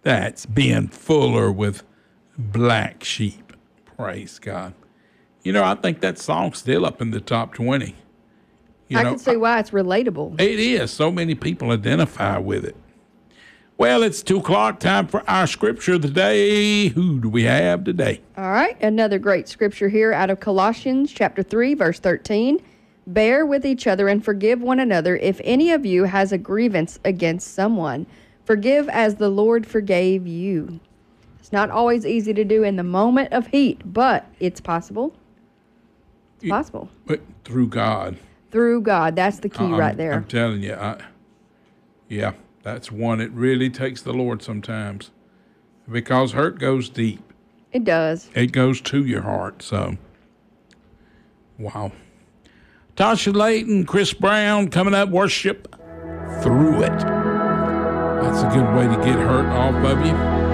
That's Ben Fuller with Black Sheep. Praise God. You know, I think that song's still up in the top 20. I can see why it's relatable. It is. So many people identify with it. Well, it's 2 o'clock, time for our scripture of the day. Who do we have today? All right, another great scripture here out of Colossians chapter 3, verse 13. Bear with each other and forgive one another if any of you has a grievance against someone. Forgive as the Lord forgave you. It's not always easy to do in the moment of heat, but it's possible. It's possible. But through God. Through God. That's the key right there. I'm telling you. Yeah, that's one. It really takes the Lord sometimes because hurt goes deep. It does. It goes to your heart. So, wow. Tasha Layton, Chris Brown coming up, worship through it. That's a good way to get hurt off of you.